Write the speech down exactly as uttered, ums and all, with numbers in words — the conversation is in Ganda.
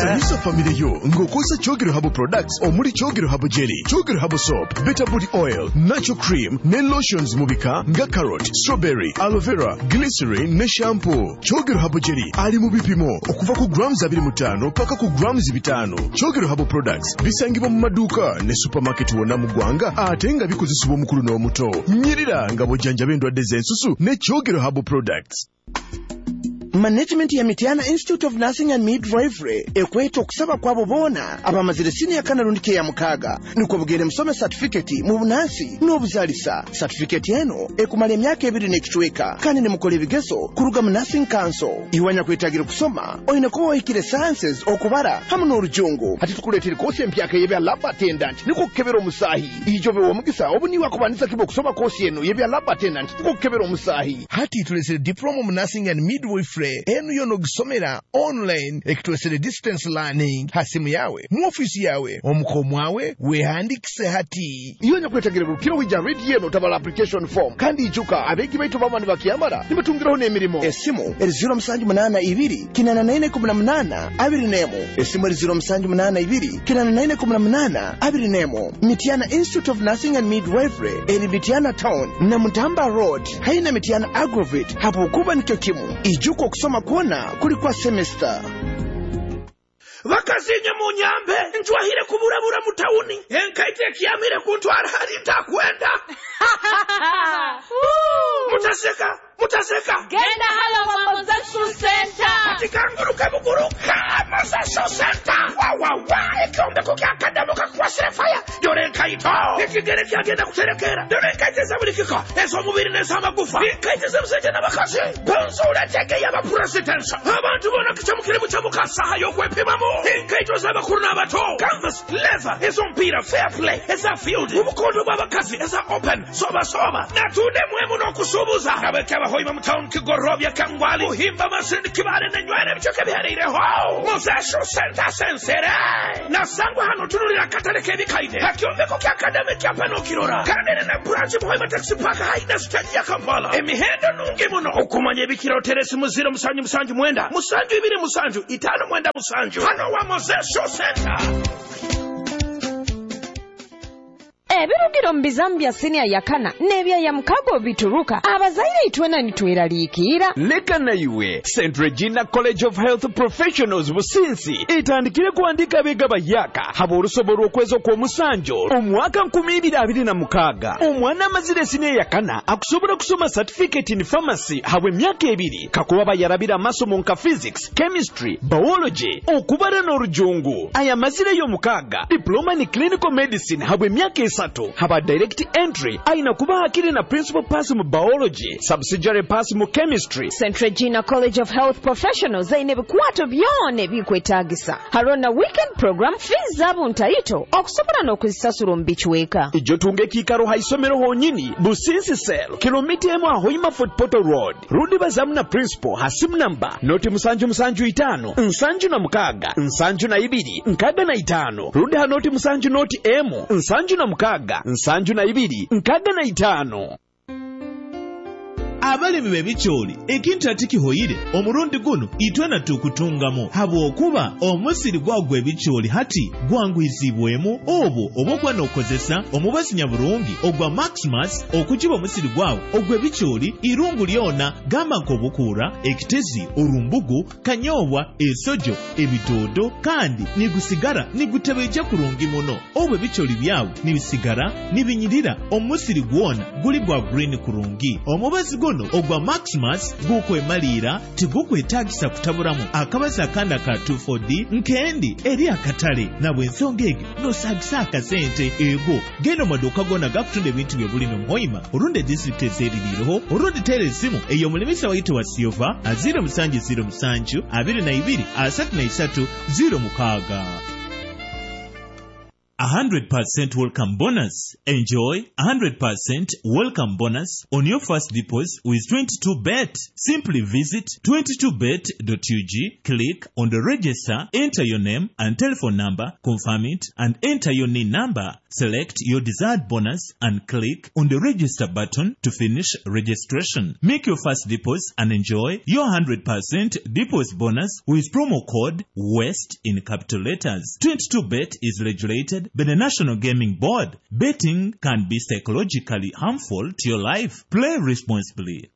Sanyusa family yo ngokosa Chogero Habo products omuli Chogero Habo jelly, Chogero Habo soap, Better Body oil, natural cream, ne lotions mubika nga carrot, strawberry, aloe vera, glycerin ne shampoo. Chogero Habo jelly ali mu bipimo okuva ku grams abiri mu ttaano paka ku grams bitano. Chogero Habo products bisangibwa mu maduuka ne supermarket wonna mu ggwanga ate nga bikozesebwa omukulu n'omuto. Nyirira nga bw'ojjanjaba endwadde z'ensusu ne Chogero Habo products. Management ya Mityana Institute of Nursing and Midwifery ekweta okusaba kwabo boona abamazire senior kanalundi ke ya mukaga nuko bugere musome certificate mu bunansi n'obuzalisa. Certificate eno ekumala emyaka ebiri n'ekitweka kandi ne mukola ebigezo kuruga mu Nursing Council. Iwanya kwetagira kusoma oyina ko oyikire sciences okubara hamu n'orujungu. Ati tukuletera kosi empyaka yebya lab attendant niko kukebera omusahi ijobe womugisa obuniwa kubanisa kibo kusoma kosi eno yebya lab attendant niko kukebera omusahi. Hati tulesere diploma mu Nursing and Midwifery enu yono gisomera online ekitwesere distance learning hasimu yawe mu office yawe omukomwawe wehandikise hati. Iyonya kwetagira rukiro wija read yeno tabala application form kandi ijuka abegi baitu bamani bakiyamara nibatungiraho n'emirimo. Esimu eri zero musanju munana ibiri kinana naine kumi na munana abiri nemo. Esimu eri zero musanju munana ibiri kinana naine kumi na munana abiri nemo. Mityana Institute of Nursing and Midwifery eri Mityana Town na Mutamba Road haina Mityana Agrovate hapo kuba nikyo kimu ijuko kusoma kuona kuli kwa semester. Vakazinye mu nyambe njwahire kuburabura mu tauni enkaite kiyamire kuntwara hari ntakwenda. Mutaseka mutaseka genda hala wa Mozesho Center atikanguruka buguruka Mozesho Center wa wa wa ekombe kuki akadamuka kwa sefaya dore kaito ikigere kyagenda kuterekera dore kaiteza bulikika eso mubiri nesa magufa kaiteza mseje nabakazi bonzura tege ya president abantu bona kicamukire mu cyamukasa hayo kwepimamo kaito z'abakuru n'abato canvas leather eso mpira fair play esa field ubukondo bw'abakazi esa open soba soba natude mwemu no kusubuza abeka hoima mu town kigorobya kangwali uhimba masindi kibare na nywere bicoke biharire ho Mozesho Center sensere nasangwa hano tunurira katareke bikaide hakyombe ko academic yapano kirora kandi na branch mu hoima taxi park haida stage ya Kampala emihendo nungi muno okumanye bikiro teresi muziro musanju musanju mwenda musanju ibiri musanju itano mwenda musanju hano wa Mozesho Center. Ebirugiro mbizambya senior yakana nebya ya mukago bituruka abazaire itwena nitweraliikira leka na iwe Saint Regina College of Health Professionals businsi itandikire kuandika bega bayaka habo rusoboro kwezo kwa musanjo omwaka nkumi ibiri abiri na mukaga omwana mazire senior yakana akusobora kusoma certificate in pharmacy hawe myaka ebiri kakuba bayarabira masomo nka physics chemistry biology okubara n'orujungu aya mazire yo mukaga diploma in clinical medicine hawe myaka esatu haba direct entry aina kuba hakiri na principal pass mu biology subsidiary pass mu chemistry. Saint Regina College of Health Professionals aine bikwato byone bikwetagisa harona weekend program fees zabo ntaito okusobora n'okuzisasura mbichweka ijo tunge kikaro haisomero honyini businsi sel kilomita emu ahoima Fort Portal Road rudi bazamu na principal hasimu namba noti musanju musanju itano nsanju na mukaga nsanju na ibiri nkaga na itano rudi hanoti musanju noti emu nsanju na mukaga nsanju na ibiri nkaga na itano. Abalimi bebicholi ekintu atikihoyire omurundi guno itwena tukutungamu habo okuba omusiri gwagwe ebicholi hati gwangwizibwemu obo obokwa nokozesa omubazi nyabulungi ogwa Maximus okujiba omusiri gwawo ogwe bicholi irungu lyona gamba nkobukura ekitezi urumbugu kanyobwa esojo ebitodo kandi nigusigara nigutebeje kurungi muno obwe bicholi byawo nibisigara nibinyirira omusiri gwona guli gwa green kurungi omubazi guno ogwa Maximus guko emalira tigukwetagisa kutaburamu akabaza akanda ka two four D nkendi eri akatale nabwe ensonga ege nosagisa akasente ego geno maduka gona gakutunda ebintu bye buli nomuhoima olunde district ezeririreho olunde tere simu eyo mulimisa wayite wa Silva azira musanju ziro musanju, abiri na ibiri, asatu na isatu, ziro mukaga. one hundred percent welcome bonus. Enjoy one hundred percent welcome bonus on your first deposit with twenty-two bet. Simply visit twenty-two bet dot u g, click on the register, enter your name and telephone number, confirm it, and enter your N I N number. Select your desired bonus and click on the register button to finish registration. Make your first deposit and enjoy your one hundred percent deposit bonus with promo code WEST in capital letters. twenty-two bet is regulated by the National Gaming Board. Betting can be psychologically harmful to your life. Play responsibly.